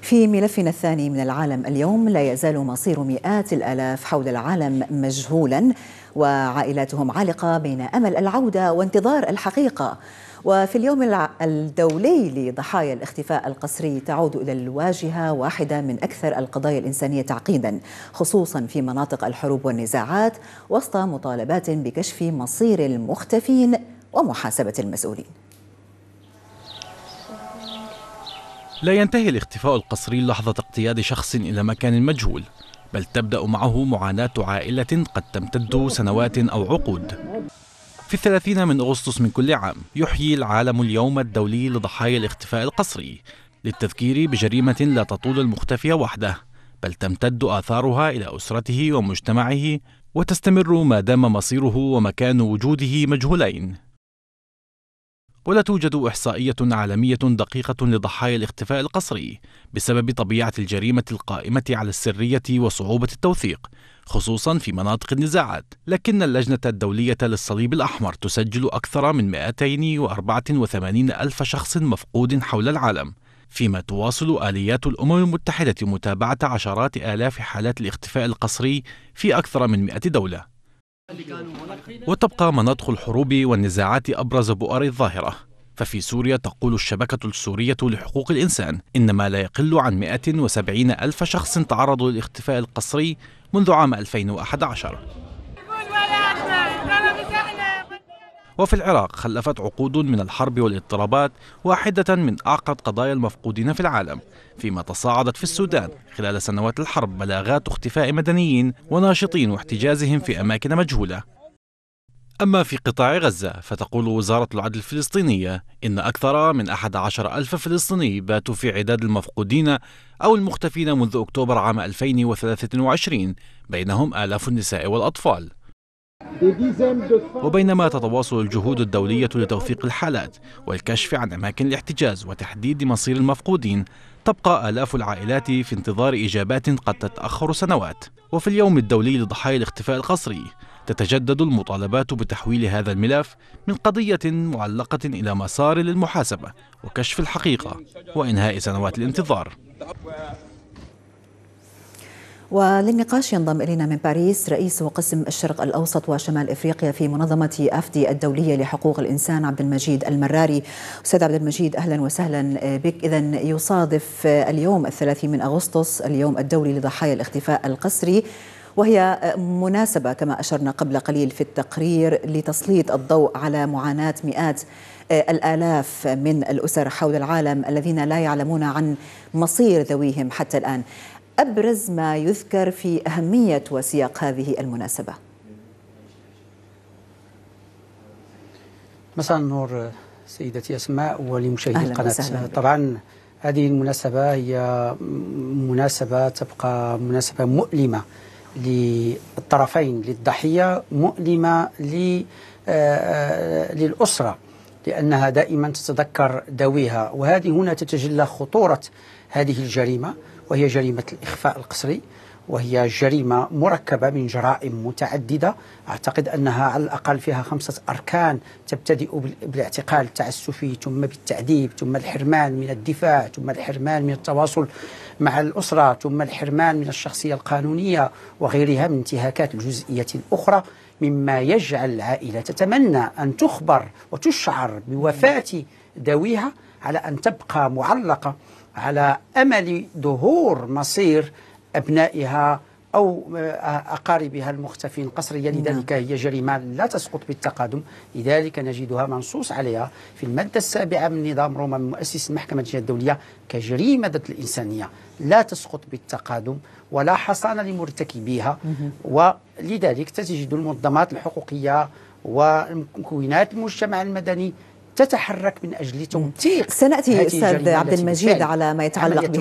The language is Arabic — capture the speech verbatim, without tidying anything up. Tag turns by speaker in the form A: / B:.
A: في ملفنا الثاني من العالم اليوم، لا يزال مصير مئات الآلاف حول العالم مجهولا وعائلاتهم عالقة بين أمل العودة وانتظار الحقيقة. وفي اليوم الدولي لضحايا الاختفاء القسري تعود إلى الواجهة واحدة من أكثر القضايا الإنسانية تعقيدا، خصوصا في مناطق الحروب والنزاعات، وسط مطالبات بكشف مصير المختفين ومحاسبة المسؤولين.
B: لا ينتهي الاختفاء القسري لحظة اقتياد شخص إلى مكان مجهول، بل تبدأ معه معاناة عائلة قد تمتد سنوات أو عقود. في الثلاثين من أغسطس من كل عام يحيي العالم اليوم الدولي لضحايا الاختفاء القسري، للتذكير بجريمة لا تطول المختفي وحده، بل تمتد آثارها إلى أسرته ومجتمعه، وتستمر ما دام مصيره ومكان وجوده مجهولين. ولا توجد إحصائية عالمية دقيقة لضحايا الاختفاء القسري بسبب طبيعة الجريمة القائمة على السرية وصعوبة التوثيق، خصوصا في مناطق النزاعات. لكن اللجنة الدولية للصليب الأحمر تسجل أكثر من مئتين وأربعة وثمانين ألف شخص مفقود حول العالم، فيما تواصل آليات الأمم المتحدة متابعة عشرات آلاف حالات الاختفاء القسري في أكثر من مئة دولة. وتبقى مناطق الحروب والنزاعات أبرز بؤر الظاهرة. ففي سوريا تقول الشبكة السورية لحقوق الإنسان إن ما لا يقل عن مئة وسبعين ألف شخص تعرضوا للاختفاء القسري منذ عام ألفين وأحد عشر. وفي العراق خلفت عقود من الحرب والاضطرابات واحدة من أعقد قضايا المفقودين في العالم، فيما تصاعدت في السودان خلال سنوات الحرب بلاغات اختفاء مدنيين وناشطين واحتجازهم في أماكن مجهولة. أما في قطاع غزة فتقول وزارة العدل الفلسطينية إن أكثر من أحد عشر ألف فلسطيني باتوا في عداد المفقودين أو المختفين منذ أكتوبر عام ألفين وثلاثة وعشرين، بينهم آلاف النساء والأطفال. وبينما تتواصل الجهود الدولية لتوثيق الحالات والكشف عن أماكن الاحتجاز وتحديد مصير المفقودين، تبقى آلاف العائلات في انتظار إجابات قد تتأخر سنوات. وفي اليوم الدولي لضحايا الاختفاء القسري تتجدد المطالبات بتحويل هذا الملف من قضية معلقة إلى مسار للمحاسبة وكشف الحقيقة وإنهاء سنوات الانتظار.
A: وللنقاش ينضم إلينا من باريس رئيس قسم الشرق الأوسط وشمال إفريقيا في منظمة أفدي الدولية لحقوق الإنسان عبد المجيد المراري. أستاذ عبد المجيد، أهلا وسهلا بك. إذن يصادف اليوم الثلاثين من أغسطس اليوم الدولي لضحايا الاختفاء القسري، وهي مناسبة كما أشرنا قبل قليل في التقرير لتسليط الضوء على معاناة مئات الآلاف من الأسر حول العالم الذين لا يعلمون عن مصير ذويهم حتى الآن. أبرز ما يذكر في أهمية وسياق هذه المناسبة.
C: مساء النور سيدتي أسماء ولمشاهدي القناة. طبعا هذه المناسبة هي مناسبة تبقى مناسبة مؤلمة للطرفين، للضحية، مؤلمة للأسرة، لأنها دائما تتذكر ذويها. وهذه هنا تتجلى خطورة هذه الجريمة، وهي جريمة الإخفاء القسري، وهي جريمة مركبة من جرائم متعددة. أعتقد أنها على الأقل فيها خمسة أركان، تبتدئ بالاعتقال التعسفي، ثم بالتعذيب، ثم الحرمان من الدفاع، ثم الحرمان من التواصل مع الأسرة، ثم الحرمان من الشخصية القانونية وغيرها من انتهاكات الجزئية الأخرى، مما يجعل العائلة تتمنى أن تخبر وتشعر بوفاة ذويها على أن تبقى معلقة على أمل ظهور مصير أبنائها أو أقاربها المختفين قسريا. لذلك هي جريمة لا تسقط بالتقادم، لذلك نجدها منصوص عليها في المادة السابعة من نظام روما من مؤسس المحكمة الدولية كجريمة ضد الإنسانية لا تسقط بالتقادم ولا حصانة لمرتكبيها. ولذلك تجد المنظمات الحقوقية ومكونات المجتمع المدني تتحرك من أجل توثيق.
A: سنأتي أستاذ عبد المجيد على ما يتعلق